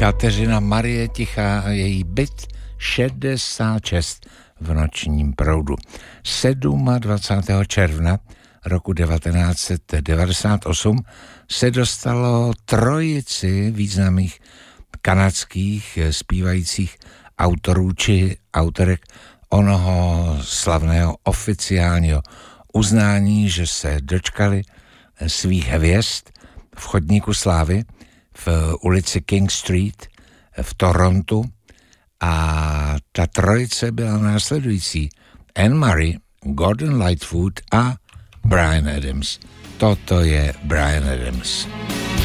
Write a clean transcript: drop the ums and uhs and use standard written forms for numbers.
Kateřina Marie Tichá a její byt 66 v nočním proudu. 27. června roku 1998 se dostalo trojici významných kanadských zpívajících autorů či autorek onoho slavného oficiálního uznání, že se dočkali svých hvězd v chodníku slávy v ulici King Street v Torontu, a ta trojice byla následující: Anne Murray, Gordon Lightfoot a Bryan Adams. Toto je Bryan Adams.